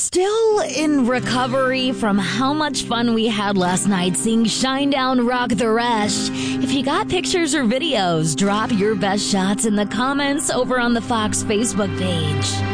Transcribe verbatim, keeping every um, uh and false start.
Still in recovery from how much fun we had last night seeing Shinedown rock the rest. If you got pictures or videos, drop your best shots in the comments over on the Fox Facebook page.